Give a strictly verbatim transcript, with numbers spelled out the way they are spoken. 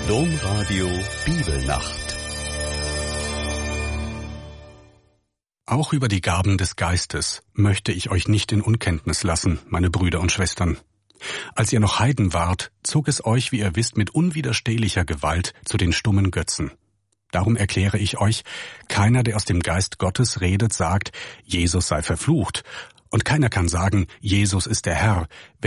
Domradio Bibelnacht. Auch über die Gaben des Geistes möchte ich euch nicht in Unkenntnis lassen, meine Brüder und Schwestern. Als ihr noch Heiden wart, zog es euch, wie ihr wisst, mit unwiderstehlicher Gewalt zu den stummen Götzen. Darum erkläre ich euch, keiner, der aus dem Geist Gottes redet, sagt, Jesus sei verflucht. Und keiner kann sagen, Jesus ist der Herr,